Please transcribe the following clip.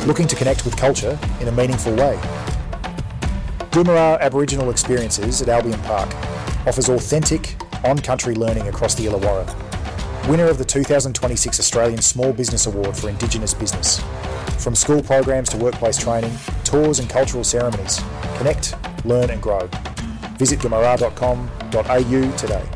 Looking to connect with culture in a meaningful way? Goomera Aboriginal Experiences at Albion Park offers authentic, on-country learning across the Illawarra. Winner of the 2026 Australian Small Business Award for Indigenous Business. From school programs to workplace training, tours and cultural ceremonies. Connect, learn and grow. Visit goomera.com.au today.